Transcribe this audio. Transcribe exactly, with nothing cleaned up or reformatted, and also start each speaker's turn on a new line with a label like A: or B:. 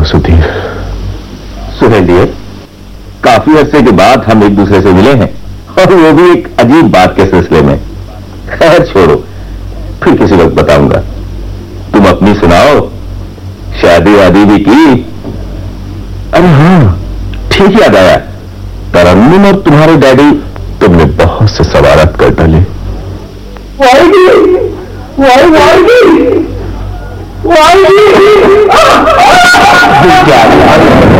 A: हो सुधीर?
B: सुहेल डियर, काफी अरसे के बाद हम एक दूसरे से मिले हैं, और वो भी एक अजीब बात के सिलसिले में। खैर छोड़ो, फिर किसी वक्त बताऊंगा। तुम अपनी सुनाओ, शादी वादी भी की? अरे हाँ, ठीक याद आया, तरन्नुम और तुम्हारे डैडी, तुमने बहुत से सवालात कर डाले। Y Y Y Y